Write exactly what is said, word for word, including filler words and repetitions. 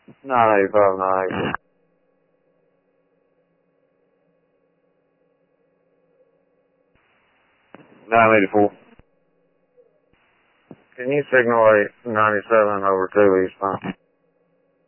nine eighty-five, nine eighty-four. nine eighty-four. Can you signal eight ninety-seven over two eastbound?